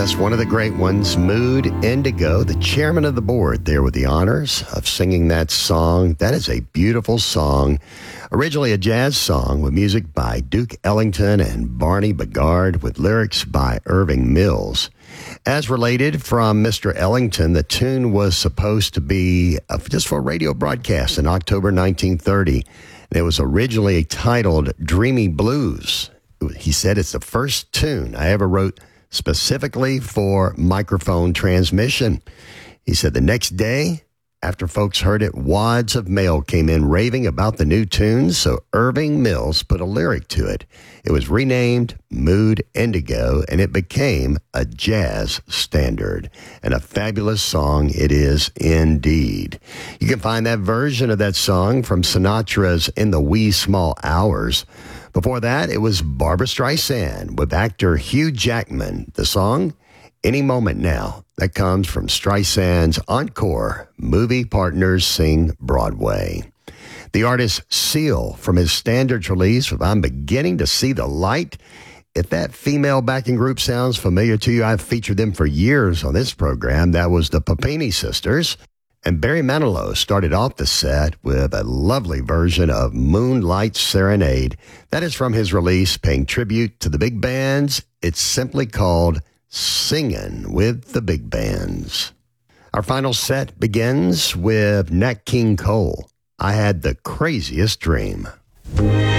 That's one of the great ones, Mood Indigo, the chairman of the board there with the honors of singing that song. That is a beautiful song. Originally a jazz song with music by Duke Ellington and Barney Bigard with lyrics by Irving Mills. As related from Mr. Ellington, the tune was supposed to be just for a radio broadcast in October 1930. And it was originally titled Dreamy Blues. He said it's the first tune I ever wrote specifically for microphone transmission. He said the next day, after folks heard it, wads of mail came in raving about the new tunes, so Irving Mills put a lyric to it. It was renamed Mood Indigo, and it became a jazz standard. And a fabulous song it is indeed. You can find that version of that song from Sinatra's In the Wee Small Hours. Before that, it was Barbra Streisand with actor Hugh Jackman. The song, Any Moment Now. That comes from Streisand's encore, Movie Partners Sing Broadway. The artist Seal from his Standards release of I'm Beginning to See the Light. If that female backing group sounds familiar to you, I've featured them for years on this program. That was the Papini Sisters. And Barry Manilow started off the set with a lovely version of Moonlight Serenade. That is from his release, paying tribute to the big bands. It's simply called Singin' with the Big Bands. Our final set begins with Nat King Cole. I Had the Craziest Dream.